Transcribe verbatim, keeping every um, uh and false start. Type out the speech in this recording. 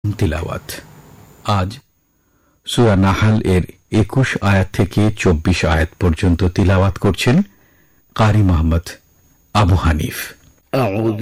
তিলাওয়াত। আজ সূরা নাহল এর একুশ আয়াত থেকে চব্বিশ আয়াত পর্যন্ত তিলাওয়াত করছেন কারি মোহাম্মদ আবু হানিফ।